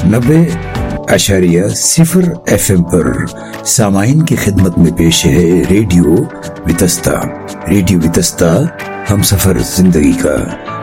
90.0 FM पर सामाइन की खिदमत में पेश है रेडियो वितस्ता। रेडियो वितस्ता हम सफर जिंदगी का